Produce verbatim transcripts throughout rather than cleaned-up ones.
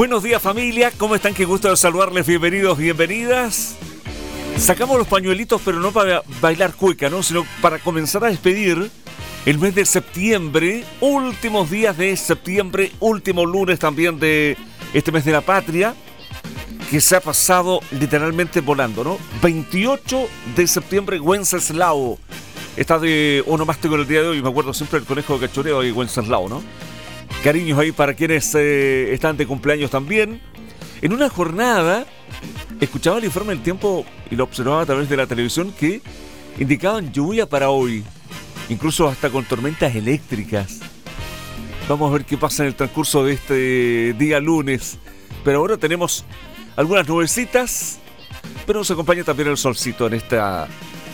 Buenos días, familia, ¿cómo están? Qué gusto de saludarles, bienvenidos, bienvenidas. Sacamos los pañuelitos, pero no para bailar cueca, ¿no? Sino para comenzar a despedir el mes de septiembre, últimos días de septiembre, último lunes también de este mes de la patria, que se ha pasado literalmente volando, ¿no? veintiocho de septiembre, Wenceslao. Está de onomástico el día de hoy, me acuerdo siempre del conejo de cachoreo y Wenceslao, ¿no? Cariños ahí para quienes eh, están de cumpleaños también. En una jornada, escuchaba el informe del tiempo y lo observaba a través de la televisión que indicaban lluvia para hoy, incluso hasta con tormentas eléctricas. Vamos a ver qué pasa en el transcurso de este día lunes. Pero ahora tenemos algunas nubecitas, pero nos acompaña también el solcito en esta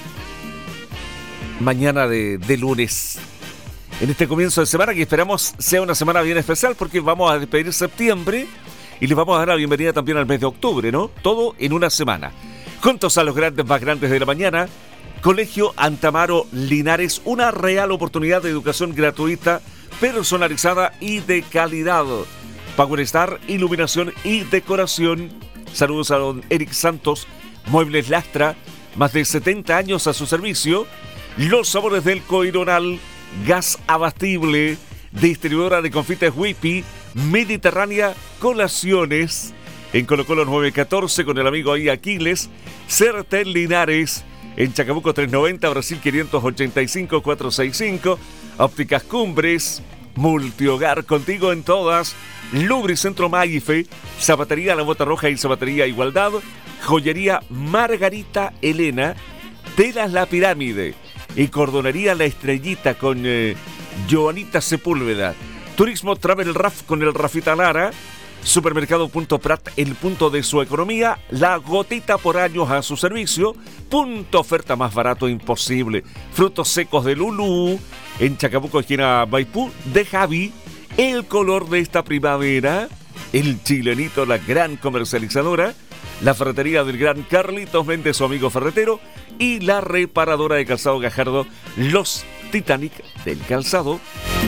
mañana de, de lunes. En este comienzo de semana que esperamos sea una semana bien especial porque vamos a despedir septiembre y les vamos a dar la bienvenida también al mes de octubre, ¿no? Todo en una semana. Juntos a los grandes más grandes de la mañana, Colegio Antamaro Linares, una real oportunidad de educación gratuita, personalizada y de calidad. Power Star, iluminación y decoración. Saludos a don Eric Santos, Muebles Lastra, más de setenta años a su servicio. Los sabores del Coironal, gas abastible, distribuidora de confites Whippy, Mediterránea Colaciones, en Colo Colo nueve catorce con el amigo ahí Aquiles, Certel Linares, en Chacabuco trescientos noventa, Brasil quinientos ochenta y cinco, cuatrocientos sesenta y cinco, Ópticas Cumbres, Multihogar, contigo en todas, Lubricentro Maife, Zapatería La Bota Roja y Zapatería Igualdad, Joyería Margarita Elena, Telas La Pirámide y Cordonería La Estrellita con eh, Joanita Sepúlveda, Turismo Travel Raf con el Rafita Lara, Supermercado Punto Prat, el punto de su economía, La Gotita por años a su servicio, punto oferta más barato imposible, Frutos Secos de Lulú, en Chacabuco esquina Maipú, de Javi, el color de esta primavera, el Chilenito, la gran comercializadora, la ferretería del gran Carlitos Méndez, su amigo ferretero, y la reparadora de calzado Gajardo, los Titanic del calzado.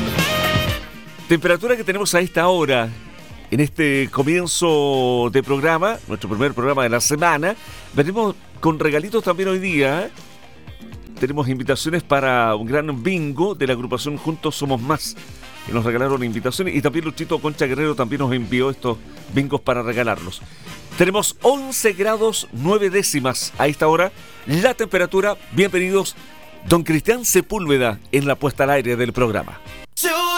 Temperatura que tenemos a esta hora, en este comienzo de programa, nuestro primer programa de la semana. Venimos con regalitos también hoy día. Tenemos invitaciones para un gran bingo de la agrupación Juntos Somos Más, que nos regalaron invitaciones, y también Luchito Concha Guerrero también nos envió estos bingos para regalarlos. Tenemos once grados nueve décimas a esta hora, la temperatura. Bienvenidos, don Cristian Sepúlveda en la puesta al aire del programa.